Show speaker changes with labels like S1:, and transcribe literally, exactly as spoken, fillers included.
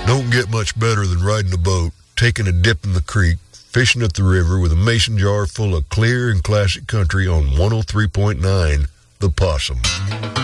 S1: Don't get much better than riding a boat, taking a dip in the creek, fishing at the river with a mason jar full of clear and classic country on one oh three point nine, The Possum.